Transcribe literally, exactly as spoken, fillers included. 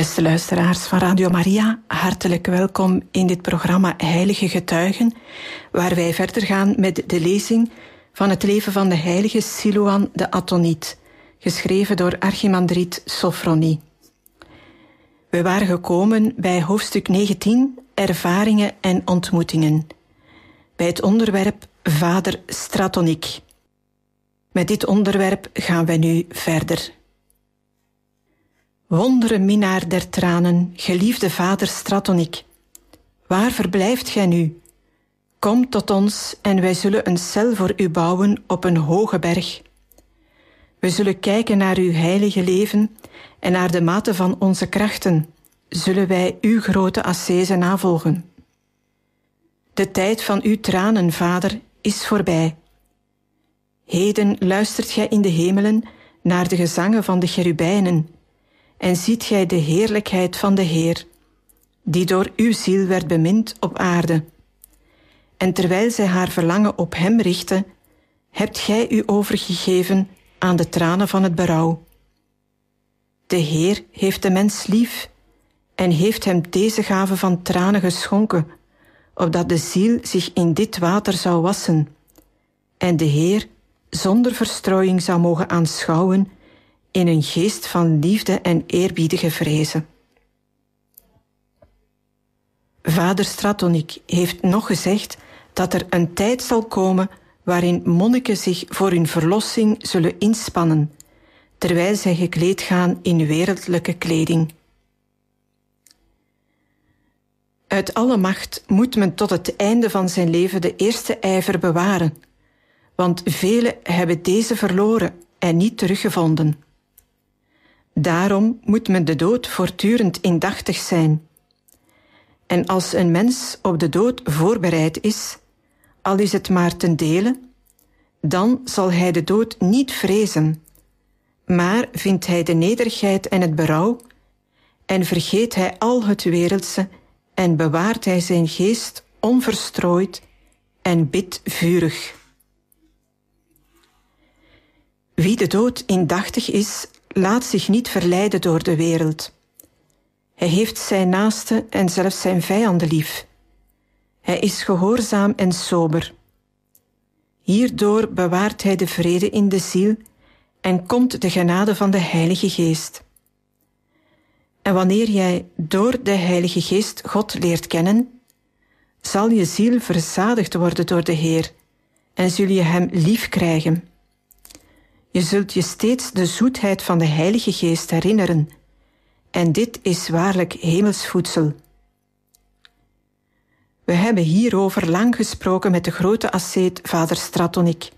Beste luisteraars van Radio Maria, hartelijk welkom in dit programma Heilige Getuigen, waar wij verder gaan met de lezing van het leven van de heilige Siloan de Athoniet, geschreven door Archimandriet Sophronie. We waren gekomen bij hoofdstuk negentien, Ervaringen en ontmoetingen, bij het onderwerp Vader Stratoniek. Met dit onderwerp gaan wij nu verder. Wondere minnaar der tranen, geliefde vader Stratoniek, waar verblijft gij nu? Kom tot ons en wij zullen een cel voor u bouwen op een hoge berg. We zullen kijken naar uw heilige leven en naar de mate van onze krachten zullen wij uw grote ascese navolgen. De tijd van uw tranen, vader, is voorbij. Heden luistert gij in de hemelen naar de gezangen van de cherubijnen en ziet gij de heerlijkheid van de Heer, die door uw ziel werd bemind op aarde. En terwijl zij haar verlangen op hem richtte, hebt gij u overgegeven aan de tranen van het berouw. De Heer heeft de mens lief en heeft hem deze gave van tranen geschonken, opdat de ziel zich in dit water zou wassen en de Heer zonder verstrooiing zou mogen aanschouwen in een geest van liefde en eerbiedige vrezen. Vader Stratoniek heeft nog gezegd dat er een tijd zal komen waarin monniken zich voor hun verlossing zullen inspannen, terwijl zij gekleed gaan in wereldlijke kleding. Uit alle macht moet men tot het einde van zijn leven de eerste ijver bewaren, want velen hebben deze verloren en niet teruggevonden. Daarom moet men de dood voortdurend indachtig zijn. En als een mens op de dood voorbereid is, al is het maar ten dele, dan zal hij de dood niet vrezen, maar vindt hij de nederigheid en het berouw, en vergeet hij al het wereldse en bewaart hij zijn geest onverstrooid en bidt vurig. Wie de dood indachtig is, laat zich niet verleiden door de wereld. Hij heeft zijn naaste en zelfs zijn vijanden lief. Hij is gehoorzaam en sober. Hierdoor bewaart hij de vrede in de ziel en komt de genade van de Heilige Geest. En wanneer jij door de Heilige Geest God leert kennen, zal je ziel verzadigd worden door de Heer en zul je hem lief krijgen. Je zult je steeds de zoetheid van de Heilige Geest herinneren, en dit is waarlijk hemels voedsel. We hebben hierover lang gesproken met de grote asceet vader Stratoniek,